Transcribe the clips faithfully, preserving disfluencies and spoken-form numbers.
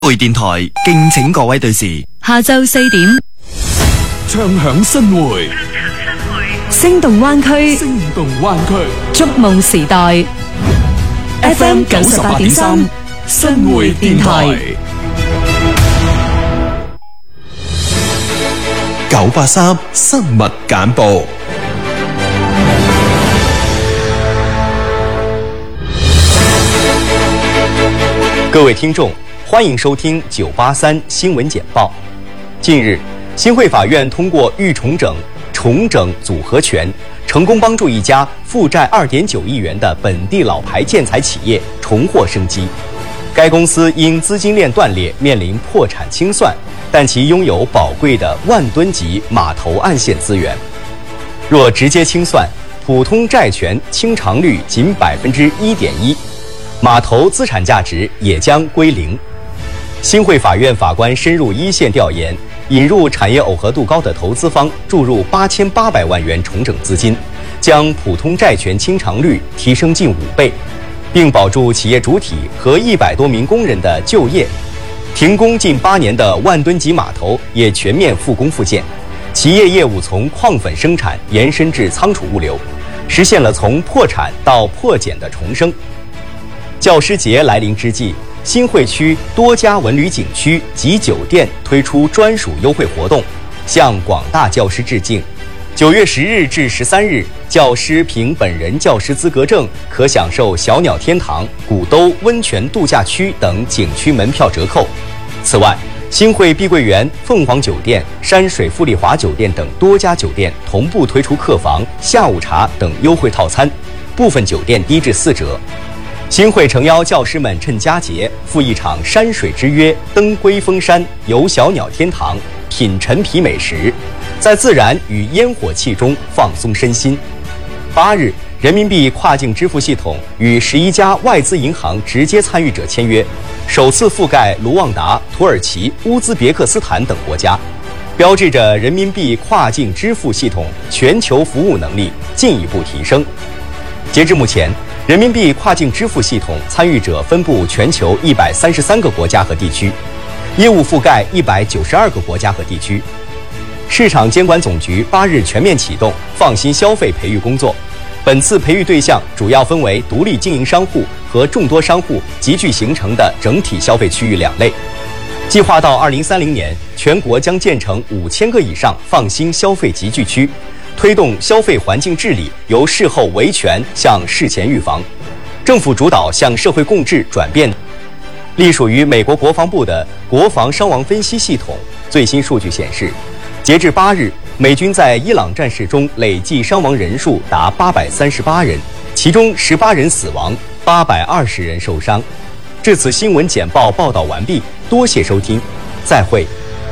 匯電台敬請各位對時， 下晝四點， 唱響新會， 聲動灣區， 聲動灣區， 觸夢時代 ，F M 九十八點三，新會電台， 九八三新聞簡報。 各位聽眾，歡迎收聽九八三新聞簡報。近日，新會法院通過預重整重整組合拳，成功幫助一家負債二點九億元的本地老牌建材企業重獲生機。該公司因資金鏈斷裂面臨破產清算，但其擁有寶貴的萬噸級碼頭岸線資源。若直接清算，普通債權清償率僅百分之一點一。碼頭資產價值也將歸零。新會法院法官深入一線調研，引入產業耦合度高的投資方注入八千八百萬元重整資金，將普通債權清償率提升近五倍，並保住企業主體和一百多名工人的就業。停工近八年的萬噸級碼頭也全面復工復建，企業業務從礦粉生產延伸至倉儲物流，實現了從破產到破繭的重生。教師節來臨之際，新會區多家文旅景區及酒店推出專屬優惠活動，向廣大教師致敬。九月十日至十三日，教師憑本人教師資格證，可享受小鳥天堂、古兜溫泉度假區等景區門票折扣。此外，新會碧桂園、鳳凰酒店、山水富麗華酒店等多家酒店同步推出客房、下午茶等優惠套餐，部分酒店低至四折。新會誠邀教師們趁佳節赴一場山水之約，登龜峰山，遊小鳥天堂，品陳皮美食，在自然與煙火氣中放鬆身心。八日，人民幣跨境支付系統與十一家外資銀行直接參與者簽約，首次覆蓋盧旺達、土耳其、烏茲別克斯坦等國家，標誌着人民幣跨境支付系統全球服務能力進一步提升。截至目前，人民幣跨境支付系統參與者分布全球一百三十三個國家和地區，業務覆蓋一百九十二個國家和地區。市場監管總局八日全面啟動放心消費培育工作，本次培育對象主要分為獨立經營商戶和眾多商戶集聚形成的整體消費區域兩類。計劃到二零三零年，全國將建成五千個以上放心消費集聚區。推動消費環境治理由事後維權向事前預防，政府主導向社會共治轉變。隸屬於美國國防部的國防傷亡分析系統最新數據顯示，截至八日，美軍在伊朗戰事中累計傷亡人數達八百三十八人，其中十八人死亡，八百二十人受傷。至此新聞簡報報道完畢，多謝收聽，再會。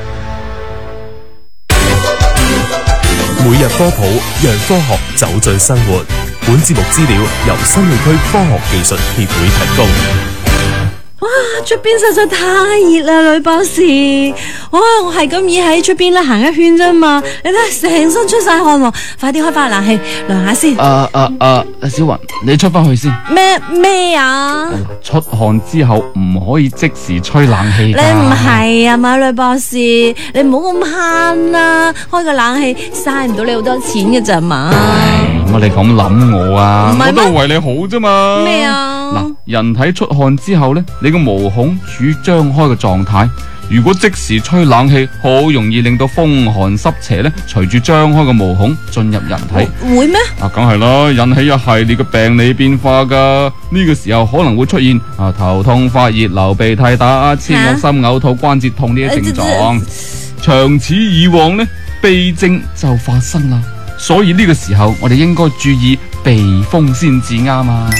每日科普，讓科學走進生活。本節目資料由新會區科學技術協會提供。 哇！出邊實在太熱啦，女博士。哇！我係咁意喺出邊啦，行一圈啫嘛。你睇成身出晒汗喎，快啲開翻冷氣涼下先。 誒誒誒，小雲，你出翻去先。 咩咩啊？ 出汗之後唔可以即時吹冷氣。 你唔係啊嘛，女博士，你唔好咁慳啦，開個冷氣嘥唔到你好多錢嘅咋嘛。 乜你咁諗我啊？我都係為你好啫嘛。 咩啊？ 嗱，人體出汗之後咧，你個毛孔處於張開嘅狀態。如果即時吹冷氣，好容易令到風寒濕邪咧，隨住張開嘅毛孔進入人體。 會咩？ 啊，梗係啦，引起一系列嘅病理變化噶。呢個時候可能會出現啊頭痛、發熱、流鼻涕、打乞嗤、惡心、嘔吐、關節痛呢啲症狀。長此以往咧，痹症就發生啦。所以呢個時候，我哋應該注意避風先至啱啊！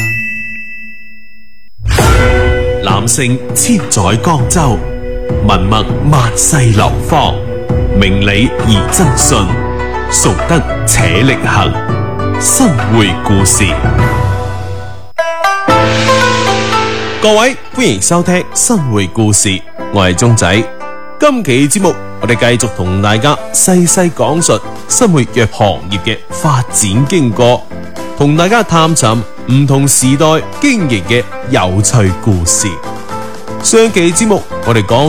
男性千載江州，文墨萬世流芳，明理而爭信，崇德且力行。新會故事，各位歡迎收聽新會故事，我係鐘仔。今期節目我哋繼續同大家細細講述新會藥行業嘅發展經過，同大家探尋唔同時代經營嘅有趣故事。 上期節目我哋講